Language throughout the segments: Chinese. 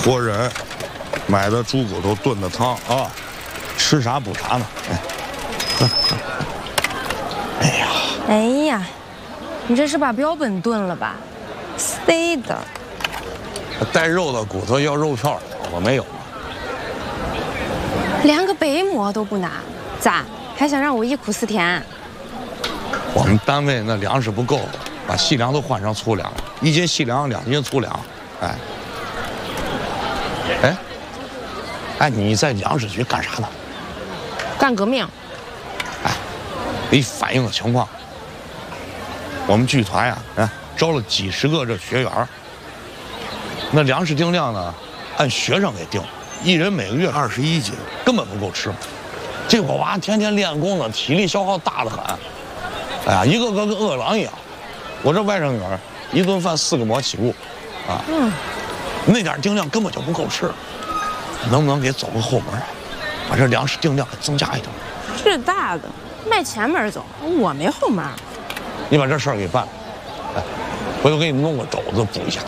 活人买的猪骨头炖的汤啊，吃啥补啥呢？ 哎呀，你这是把标本炖了吧？塞的。 带肉的骨头要肉片，我没有。 连个白馍都不拿，咋还想让我忆苦思甜？ 我们单位那粮食不够，把细粮都换成粗粮，1斤细粮，2斤粗粮。哎，你在粮食局干啥呢？ 干革命。 给你反映个情况，我们剧团呀，招了几十个这学员，那粮食定量呢，按学生给定，1人每个月21斤，根本不够吃。这伙娃天天练功呢，体力消耗大得很，哎呀，一个个跟饿狼一样。我这外甥女儿1顿饭4个馍起步，那点定量根本就不够吃，能不能给走个后门，把这粮食定量给增加一点？ 是大的，迈前门走，我没后门。 你把这事儿给办了，回头给你弄个肘子补一下。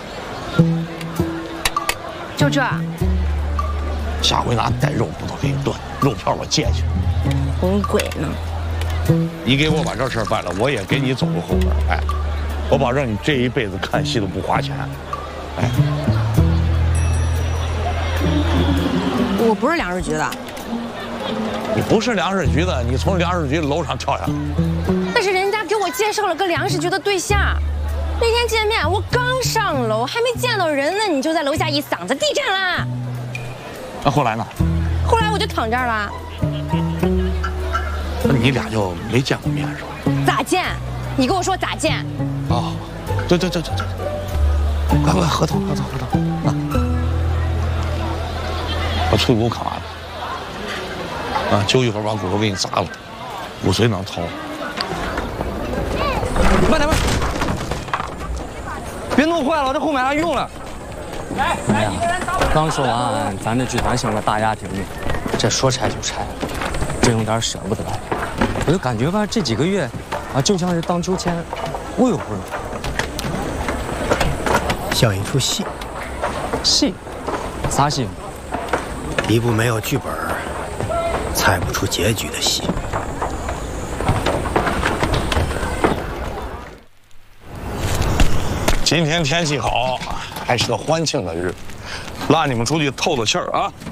就这？ 下回拿带肉骨头给你炖，肉片我借去。 哄鬼呢！ 你给我把这事儿办了，我也给你走个后门。我保证你这一辈子看戏都不花钱。 我不是粮食局的。 你不是粮食局的，你从粮食局楼上跳下来。 但是人家给我介绍了个粮食局的对象，那天见面我刚上楼，还没见到人呢，你就在楼下一嗓子地震啦。 那后来呢？ 后来我就躺这儿了。 那你俩就没见过面是吧？ 咋见？你跟我说咋见？ 哦，对，快，核桃啊！把脆骨砍完了，就一会儿把骨头给你砸了，骨髓能掏。 慢点，别弄坏了，这后面还用了。 哎呀，刚说完，咱这剧团像个大家庭呢，这说拆就拆，真有点舍不得。我就感觉吧，这几个月就像是荡秋千，忽悠忽悠。 像一出戏， 戏？啥戏？ 一部没有剧本、猜不出结局的戏。 今天天气好，还是个欢庆的日子，拉你们出去透透气儿啊！